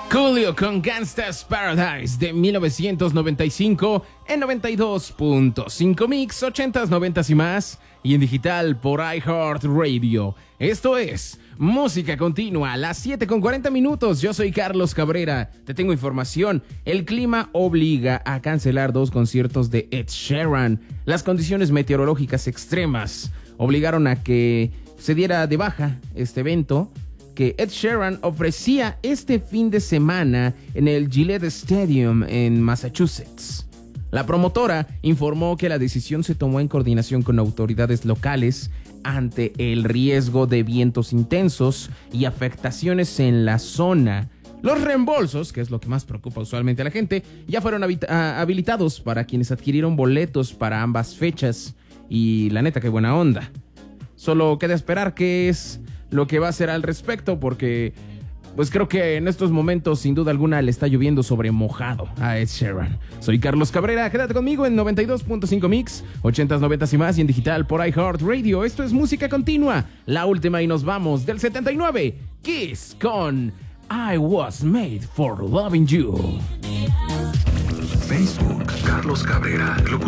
Coolio con Gangsta's Paradise de 1995 en 92.5 Mix, 80s, 90s y más, y en digital por iHeartRadio. Esto es Música Continua, las 7:40. Yo soy Carlos Cabrera. Te tengo información. El clima obliga a cancelar 2 conciertos de Ed Sheeran. Las condiciones meteorológicas extremas obligaron a que se diera de baja este evento que Ed Sheeran ofrecía este fin de semana en el Gillette Stadium en Massachusetts. La promotora informó que la decisión se tomó en coordinación con autoridades locales ante el riesgo de vientos intensos y afectaciones en la zona. Los reembolsos, que es lo que más preocupa usualmente a la gente, ya fueron habilitados para quienes adquirieron boletos para ambas fechas. Y la neta, qué buena onda. Solo queda esperar qué es lo que va a hacer al respecto, porque pues creo que en estos momentos sin duda alguna le está lloviendo sobre mojado a Ed Sheeran. Soy Carlos Cabrera, quédate conmigo en 92.5 Mix, 80s, 90s y más, y en digital por iHeartRadio. Esto es Música Continua, la última, y nos vamos del 79, Kiss con I Was Made for Loving You. Facebook, Carlos Cabrera, locutor.